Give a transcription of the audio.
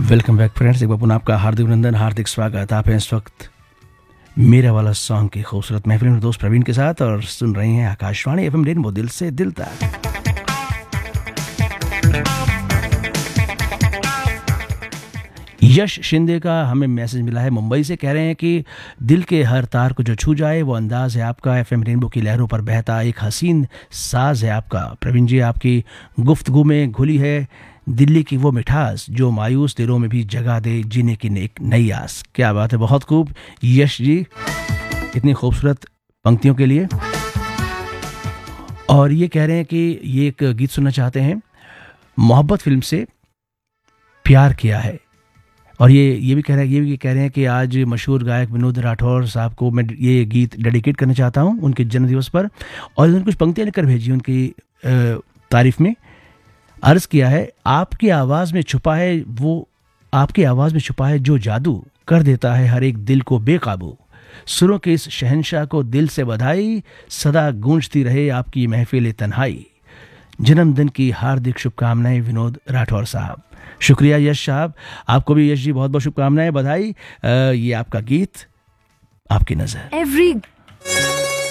Welcome back friends, एक बार पुनः आपका हार्दिक अभिनंदन, हार्दिक स्वागत। आप हैं इस वक्त मेरा वाला सॉन्ग की खूबसूरत महफिल में दोस्त प्रवीण के साथ और सुन रहे हैं आकाशवाणी एफएम रेनबो, दिल से दिल तक। यश शिंदे का हमें मैसेज मिला है मुंबई से, कह रहे हैं कि दिल के हर तार को जो छू जाए वो अंदाज है आपका, एफएम रेनबो की लहरों पर बहता एक हसीन साज है आपका। प्रवीण जी, आपकी गुफ्तगू में घुली है दिल्ली की वो मिठास जो मायूस दिलों में भी जगा दे जीने की एक नई आस। क्या बात है, बहुत खूब यश जी, इतनी खूबसूरत पंक्तियों के लिए। और ये कह रहे हैं कि ये एक गीत सुनना चाहते हैं, मोहब्बत फिल्म से प्यार किया है। और ये भी कह रहे हैं कि आज मशहूर गायक विनोद राठौर साहब को मैं ये गीत डेडिकेट करना चाहता हूँ उनके जन्मदिवस पर। और उन्होंने कुछ पंक्तियाँ लिखकर भेजी उनकी तारीफ में। अर्ज किया है, आपकी आवाज़ में छुपा है जो जादू कर देता है हर एक दिल को बेकाबू। सुरों के इस शहंशाह को दिल से बधाई, सदा गूंजती रहे आपकी महफिल तन्हाई। जन्मदिन की हार्दिक शुभकामनाएं विनोद राठौर साहब। शुक्रिया यश साहब, आपको भी यश जी बहुत बहुत शुभकामनाएं, बधाई। ये आपका गीत, आपकी नजर।